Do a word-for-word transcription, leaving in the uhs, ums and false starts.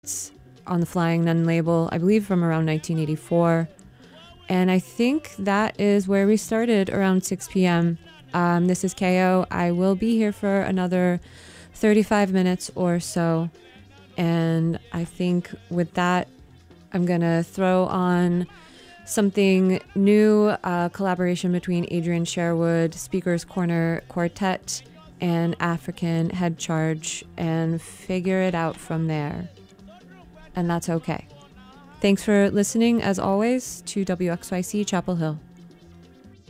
It's on the Flying Nun label, I believe from around nineteen eighty-four. And I think that is where we started around six p.m. Um, this is K O. I will be here for another thirty-five minutes or so. And I think with that, I'm going to throw on something new, a collaboration between Adrian Sherwood, Speaker's Corner Quartet, and African Head Charge, and figure it out from there. And that's okay. Thanks for listening, as always, to W X Y C Chapel Hill.